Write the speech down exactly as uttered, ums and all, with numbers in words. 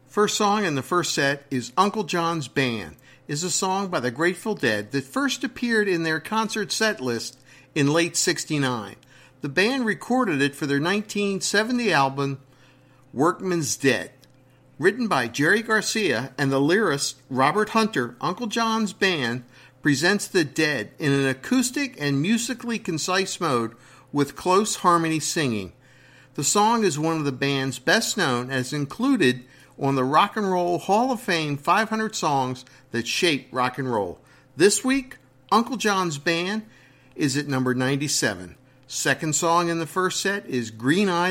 First song in the first set is Uncle John's Band, is a song by the Grateful Dead that first appeared in their concert set list in late sixty-nine. The band recorded it for their nineteen seventy album, Workman's Dead. Written by Jerry Garcia and the lyricist Robert Hunter, Uncle John's Band presents the Dead in an acoustic and musically concise mode with close harmony singing. The song is one of the band's best known, as included on the Rock and Roll Hall of Fame five hundred Songs That Shaped Rock and Roll. This week, Uncle John's Band is at number ninety-seven. Second song in the first set is Green Eyed